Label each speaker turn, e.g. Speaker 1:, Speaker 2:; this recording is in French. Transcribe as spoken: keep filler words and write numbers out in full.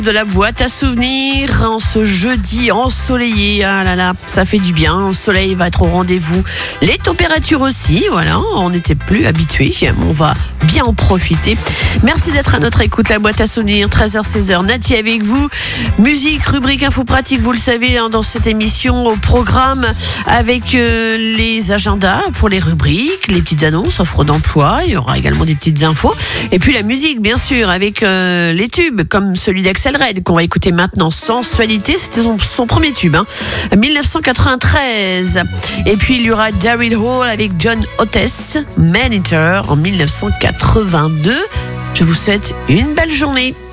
Speaker 1: De la boîte à souvenirs en ce jeudi ensoleillé. Ah là là, ça fait du bien. Le soleil va être au rendez-vous. Les températures aussi, voilà. On n'était plus habitués. On va bien en profiter. Merci d'être à notre écoute. La boîte à souvenirs, treize heures seize heures. Nati avec vous. Musique, rubrique info pratique, vous le savez, hein, dans cette émission au programme avec euh, les agendas pour les rubriques, les petites annonces, offres d'emploi. Il y aura également des petites infos. Et puis la musique, bien sûr, avec euh, les tubes comme celui d'Axel Red qu'on va écouter maintenant, Sensualité. C'était son, son premier tube, hein, dix-neuf cent quatre-vingt-treize. Et puis il y aura Daryl Hall avec John Oates, Man Eater en dix-neuf cent quatre-vingt-deux. Je vous souhaite une belle journée.